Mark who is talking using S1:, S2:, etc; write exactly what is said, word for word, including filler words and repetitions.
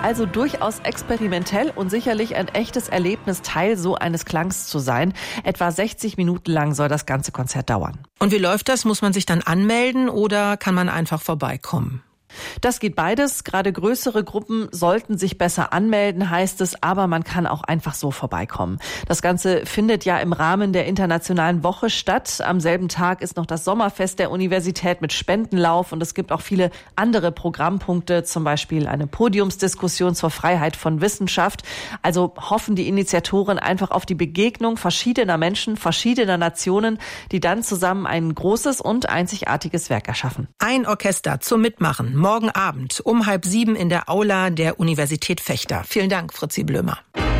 S1: Also durchaus experimentell und sicherlich ein echtes Erlebnis, Teil so eines Klangs zu sein. Etwa sechzig Minuten lang soll das ganze Konzert dauern.
S2: Und wie läuft das? Muss man sich dann anmelden oder kann man einfach vorbeikommen?
S1: Das geht beides. Gerade größere Gruppen sollten sich besser anmelden, heißt es, aber man kann auch einfach so vorbeikommen. Das Ganze findet ja im Rahmen der Internationalen Woche statt. Am selben Tag ist noch das Sommerfest der Universität mit Spendenlauf und es gibt auch viele andere Programmpunkte, zum Beispiel eine Podiumsdiskussion zur Freiheit von Wissenschaft. Also hoffen die Initiatoren einfach auf die Begegnung verschiedener Menschen, verschiedener Nationen, die dann zusammen ein großes und einzigartiges Werk erschaffen.
S2: Ein Orchester zum Mitmachen. Morgen Abend um halb sieben in der Aula der Universität Vechta. Vielen Dank, Fritzi Blömer.